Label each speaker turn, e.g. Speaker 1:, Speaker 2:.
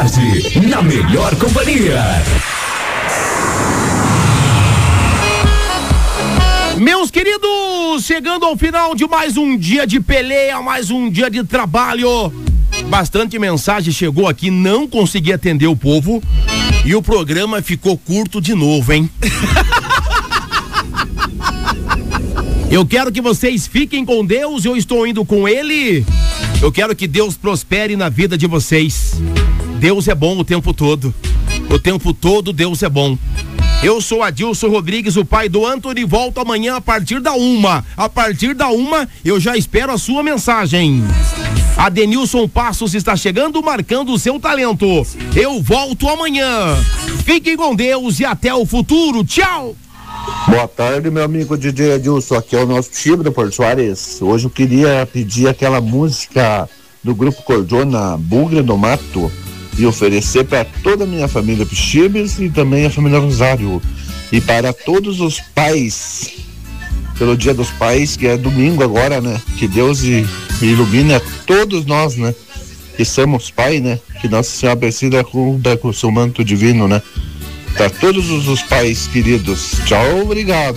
Speaker 1: tarde, na melhor companhia.
Speaker 2: Meus queridos, chegando ao final de mais um dia de peleia, mais um dia de trabalho. Bastante mensagem chegou aqui, não consegui atender o povo e o programa ficou curto de novo, hein? Eu quero que vocês fiquem com Deus, eu estou indo com Ele. Eu quero que Deus prospere na vida de vocês. Deus é bom o tempo todo. O tempo todo Deus é bom. Eu sou Adilson Rodrigues, o pai do Antony. Volto amanhã a partir da 1h. A partir da 1h eu já espero a sua mensagem. Adenilson Passos está chegando, marcando o seu talento. Eu volto amanhã. Fiquem com Deus e até o futuro. Tchau!
Speaker 3: Boa tarde, meu amigo DJ Adilson. Aqui é o nosso Chico do Porto Soares. Hoje eu queria pedir aquela música do Grupo Cordona, Bugra do Mato, e oferecer para toda a minha família Pichibes e também a família Rosário. E para todos os pais, pelo Dia dos Pais, que é domingo agora, né? Que Deus ilumine a todos nós, né? Que somos pai, né? Que Nossa Senhora Aparecida com o seu manto divino, né? Para todos os pais queridos. Tchau, obrigado.